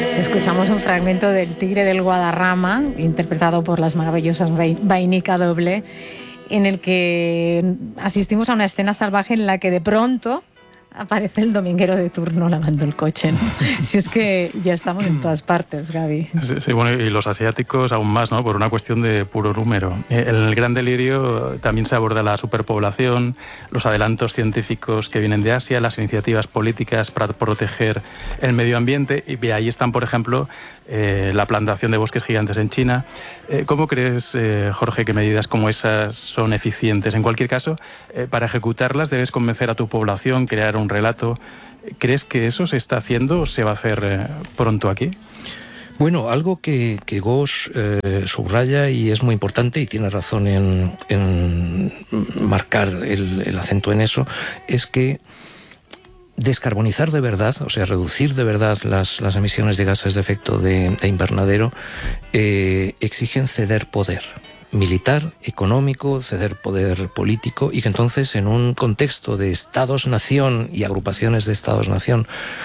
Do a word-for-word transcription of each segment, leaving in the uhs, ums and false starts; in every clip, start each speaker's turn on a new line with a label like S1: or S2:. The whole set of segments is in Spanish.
S1: Escuchamos un fragmento del Tigre del Guadarrama, interpretado por las maravillosas Vainica Doble, en el que asistimos a una escena salvaje en la que de pronto aparece el dominguero de turno lavando el coche, ¿no? Si es que ya estamos en todas partes, Gaby.
S2: Sí, sí, bueno, y los asiáticos aún más, ¿no? Por una cuestión de puro número. En el Gran Delirio también se aborda la superpoblación, los adelantos científicos que vienen de Asia, las iniciativas políticas para proteger el medio ambiente, y ahí están, por ejemplo, eh, la plantación de bosques gigantes en China. Eh, ¿Cómo crees, eh, Jorge, que medidas como esas son eficientes? En cualquier caso, eh, para ejecutarlas debes convencer a tu población, crear un relato. ¿Crees que eso se está haciendo o se va a hacer eh, pronto aquí?
S3: Bueno, algo que, que Ghosh eh, subraya y es muy importante, y tiene razón en, en marcar el, el acento en eso, es que descarbonizar de verdad, o sea, reducir de verdad las, las emisiones de gases de efecto de, de invernadero, eh, exigen ceder poder militar, económico, ceder poder político, y que entonces en un contexto de estados-nación y agrupaciones de estados-nación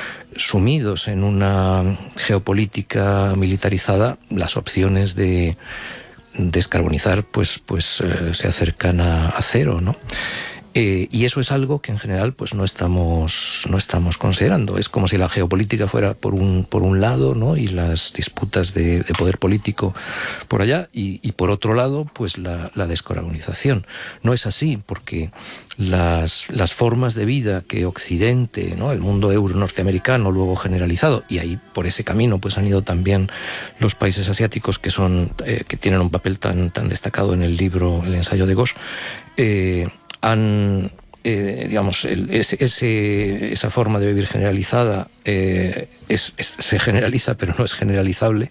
S3: sumidos en una geopolítica militarizada, las opciones de descarbonizar pues, pues eh, se acercan a, a cero, ¿no? Eh, y eso es algo que en general pues no estamos no estamos considerando. Es como si la geopolítica fuera por un por un lado, ¿no? Y las disputas de, de poder político por allá, y, y por otro lado pues la, la descarbonización. No es así, porque las, las formas de vida que Occidente, ¿no? El mundo euro norteamericano, luego generalizado, y ahí por ese camino pues han ido también los países asiáticos que son eh, que tienen un papel tan tan destacado en el libro, el ensayo de Ghosh, eh, han, eh, digamos, el, ese, ese, esa forma de vivir generalizada eh, es, es, se generaliza, pero no es generalizable,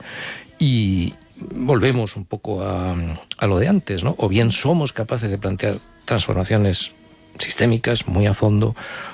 S3: y volvemos un poco a, a lo de antes, ¿no? O bien somos capaces de plantear transformaciones sistémicas muy a fondo,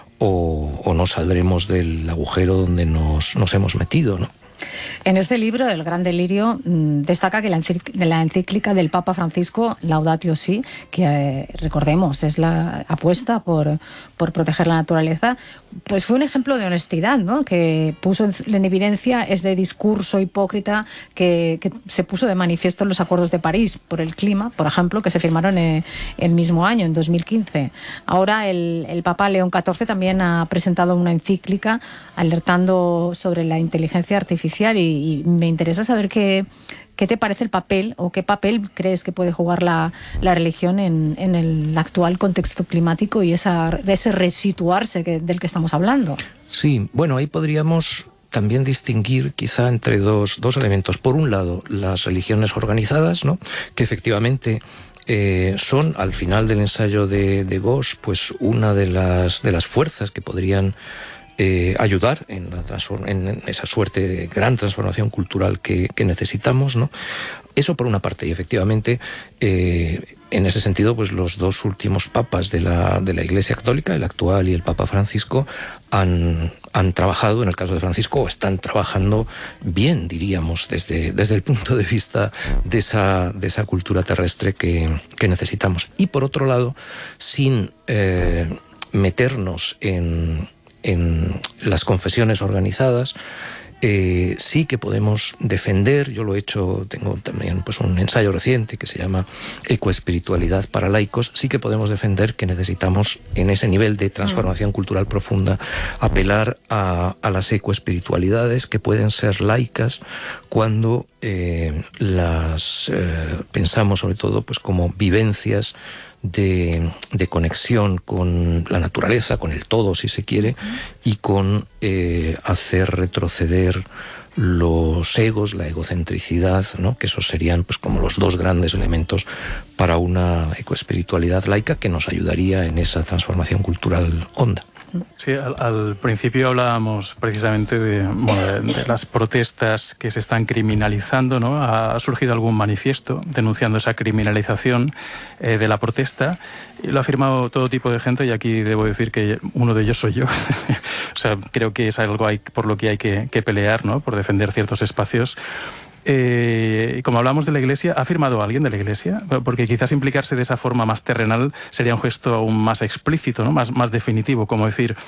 S3: o, o no saldremos del agujero donde nos, nos hemos metido, ¿no?
S1: En este libro, El Gran Delirio, destaca que la, la encíclica del Papa Francisco, Laudatio Si, que eh, recordemos es la apuesta por, por proteger la naturaleza, pues fue un ejemplo de honestidad, ¿no? Que puso en evidencia este discurso hipócrita que, que se puso de manifiesto en los acuerdos de París por el clima, por ejemplo, que se firmaron eh, el mismo año, en dos mil quince. Ahora el, el Papa León catorce también ha presentado una encíclica alertando sobre la inteligencia artificial, y, y me interesa saber qué, qué te parece el papel, o qué papel crees que puede jugar la, la religión en, en el actual contexto climático y esa, ese resituarse que, del que estamos hablando.
S3: Sí, bueno, ahí podríamos también distinguir quizá entre dos, dos elementos. Por un lado, las religiones organizadas, ¿no? Que efectivamente eh, son, al final del ensayo de, de Ghosh, pues una de las, de las fuerzas que podrían Eh, ayudar en, la en esa suerte de gran transformación cultural que, que necesitamos, ¿no? Eso por una parte, y efectivamente eh, en ese sentido pues los dos últimos papas de la, de la Iglesia Católica, el actual y el Papa Francisco, han, han trabajado, en el caso de Francisco, o están trabajando bien, diríamos, desde, desde el punto de vista de esa, de esa cultura terrestre que, que necesitamos. Y por otro lado, sin eh, meternos en en las confesiones organizadas, eh, sí que podemos defender, yo lo he hecho, tengo también pues un ensayo reciente que se llama Ecoespiritualidad para laicos, sí que podemos defender que necesitamos en ese nivel de transformación cultural profunda apelar a, a las ecoespiritualidades que pueden ser laicas cuando eh, las eh, pensamos sobre todo pues como vivencias De, de conexión con la naturaleza, con el todo, si se quiere, y con eh, hacer retroceder los egos, la egocentricidad, ¿no? Que esos serían pues como los dos grandes elementos para una ecoespiritualidad laica que nos ayudaría en esa transformación cultural honda.
S2: Sí, al, al principio hablábamos precisamente de, bueno, de, de las protestas que se están criminalizando, ¿no? Ha surgido algún manifiesto denunciando esa criminalización eh, de la protesta, y lo ha firmado todo tipo de gente, y aquí debo decir que uno de ellos soy yo. O sea, creo que es algo hay, por lo que hay que, que pelear, ¿no? Por defender ciertos espacios. Eh, y como hablamos de la Iglesia, ¿ha firmado alguien de la Iglesia? Porque quizás implicarse de esa forma más terrenal sería un gesto aún más explícito, ¿no? Más, más definitivo, como decir,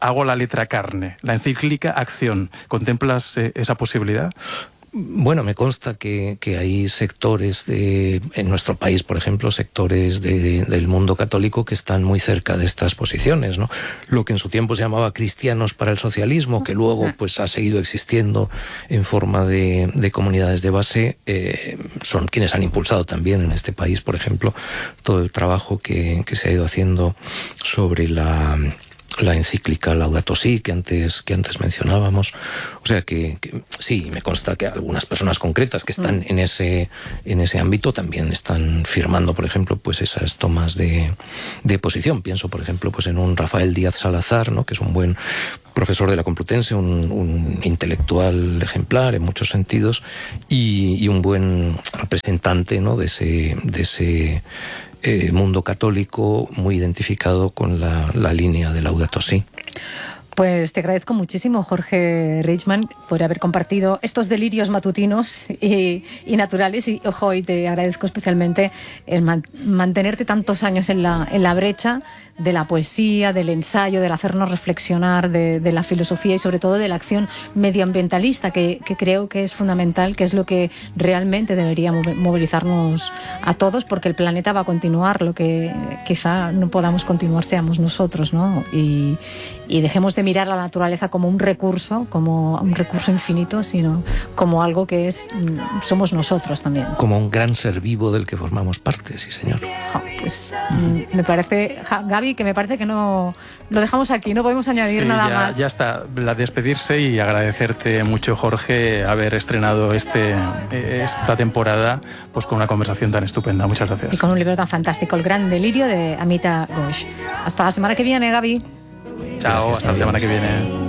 S2: hago la letra carne, la encíclica acción. ¿Contemplas eh, esa posibilidad?
S3: Bueno, me consta que, que hay sectores de, en nuestro país, por ejemplo, sectores de, de, del mundo católico que están muy cerca de estas posiciones, ¿no? Lo que en su tiempo se llamaba cristianos para el socialismo, que luego pues ha seguido existiendo en forma de, de comunidades de base, eh, son quienes han impulsado también en este país, por ejemplo, todo el trabajo que, que se ha ido haciendo sobre la... la encíclica Laudato Si, que antes, que antes mencionábamos. O sea que, que sí, me consta que algunas personas concretas que están mm. en ese en ese ámbito también están firmando, por ejemplo, pues esas tomas de, de posición. Pienso, por ejemplo, pues en un Rafael Díaz Salazar, ¿no?, que es un buen profesor de la Complutense, un, un intelectual ejemplar en muchos sentidos, y, y un buen representante, ¿no?, de ese, de ese Eh, mundo católico muy identificado con la, la línea de Laudato Si.
S1: Pues te agradezco muchísimo, Jorge Reichmann, por haber compartido estos delirios matutinos y, y naturales. Y, ojo, y te agradezco especialmente el man, mantenerte tantos años en la, en la brecha de la poesía, del ensayo, del hacernos reflexionar, de, de la filosofía y sobre todo de la acción medioambientalista, que, que creo que es fundamental, que es lo que realmente debería movilizarnos a todos, porque el planeta va a continuar. Lo que quizá no podamos continuar seamos nosotros, ¿no? Y, y dejemos de mirar a la naturaleza como un recurso, como un recurso infinito, sino como algo que es somos nosotros también.
S3: Como un gran ser vivo del que formamos parte, sí, señor.
S1: Ja, pues me parece, ja, Gaby, que me parece que no lo dejamos aquí, no podemos añadir
S2: sí,
S1: nada
S2: ya,
S1: más.
S2: Ya está, la despedirse y agradecerte mucho, Jorge, haber estrenado este esta temporada pues con una conversación tan estupenda. Muchas gracias.
S1: Y con un libro tan fantástico, El Gran Delirio, de Amita Ghosh. Hasta la semana que viene, Gaby.
S2: Chao, hasta la semana que viene.